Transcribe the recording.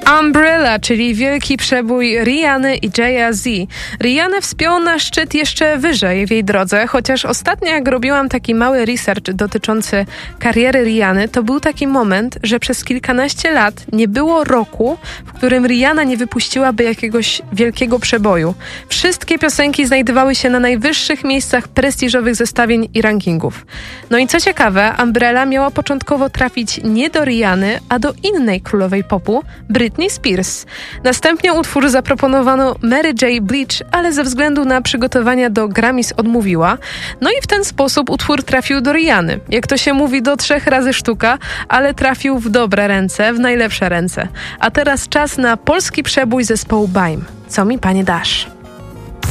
Umbrella, czyli wielki przebój Rihanny i Jay-Z. Rihannę wspiął na szczyt jeszcze wyżej w jej drodze, chociaż ostatnio jak robiłam taki mały research dotyczący kariery Rihanny, to był taki moment, że przez kilkanaście lat nie było roku, w którym Rihanna nie wypuściłaby jakiegoś wielkiego przeboju. Wszystkie piosenki znajdowały się na najwyższych miejscach prestiżowych zestawień i rankingów. No i co ciekawe, Umbrella miała początkowo trafić nie do Rihanny, a do innej królowej popu, Britney Spears. Następnie utwór zaproponowano Mary J. Blige, ale ze względu na przygotowania do Grammys odmówiła. No i w ten sposób utwór trafił do Rihanny. Jak to się mówi, do 3 razy sztuka, ale trafił w dobre ręce, w najlepsze ręce. A teraz czas na polski przebój zespołu Baim. Co mi, panie, dasz?